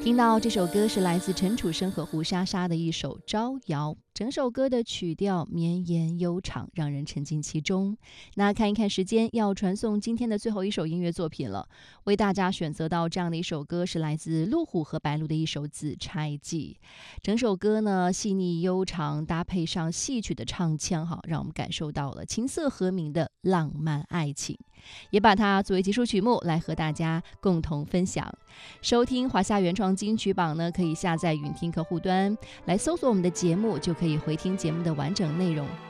听到这首歌是来自陈楚生和胡莎莎的一首《招摇》，整首歌的曲调绵延悠长，让人沉浸其中。那看一看时间，要传送今天的最后一首音乐作品了。为大家选择到这样的一首歌，是来自陆虎和白鹿的一首《紫钗记》。整首歌呢细腻悠长，搭配上戏曲的唱腔，让我们感受到了琴瑟和鸣的浪漫爱情，也把它作为结束曲目来和大家共同分享。收听华夏原创金曲榜呢，可以下载云听客户端来搜索我们的节目，就可以回听节目的完整内容。